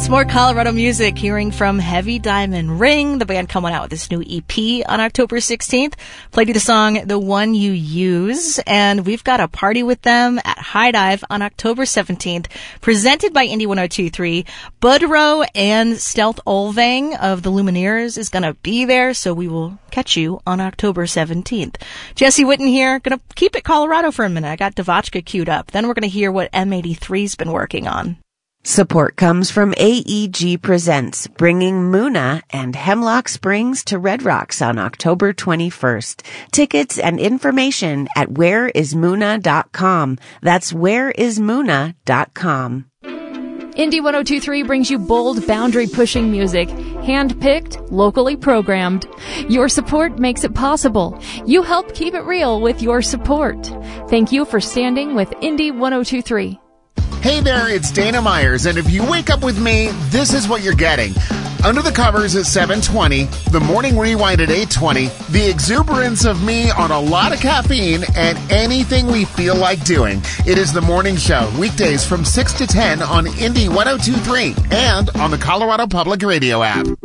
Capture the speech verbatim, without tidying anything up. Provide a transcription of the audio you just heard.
It's more Colorado music, hearing from Heavy Diamond Ring, the band coming out with this new E P on October sixteenth. Played you the song The One You Use, and we've got a party with them at High Dive on October seventeenth, presented by Indie one oh two point three. Budrow and Stealth Olvang of the Lumineers is going to be there, so we will catch you on October seventeenth. Jesse Witten here, going to keep it Colorado for a minute. I got Devotchka queued up. Then we're going to hear what M eighty-three's been working on. Support comes from A E G Presents, bringing Muna and Hemlock Springs to Red Rocks on October twenty-first. Tickets and information at where is muna dot com. That's where is muna dot com. Indie one oh two point three brings you bold, boundary-pushing music, hand-picked, locally programmed. Your support makes it possible. You help keep it real with your support. Thank you for standing with Indie one oh two point three. Hey there, it's Dana Myers, and if you wake up with me, this is what you're getting. Under the Covers at seven twenty, the Morning Rewind at eight twenty, the exuberance of me on a lot of caffeine, and anything we feel like doing. It is the morning show, weekdays from six to ten on Indie one oh two point three and on the Colorado Public Radio app.